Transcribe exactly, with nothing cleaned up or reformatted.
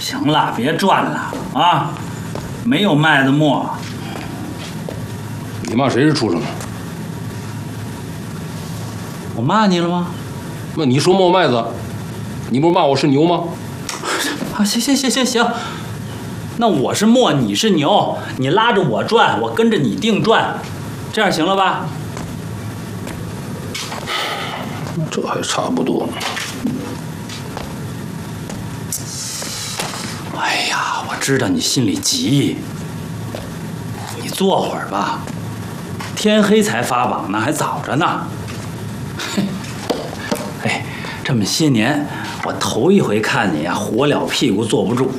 行了，别转了啊！没有卖的墨。 你骂谁是畜生？ 我骂你了吗？ 那你说墨麦子，你不是骂我是牛吗？ 啊，行行行行行，那我是墨，你是牛，你拉着我转，我跟着你定转，这样行了吧？ 这还差不多。 哎呀，我知道你心里急，你坐会儿吧，天黑才发榜呢，还早着呢。哎，这么些年，我头一回看你呀，火燎屁股坐不住。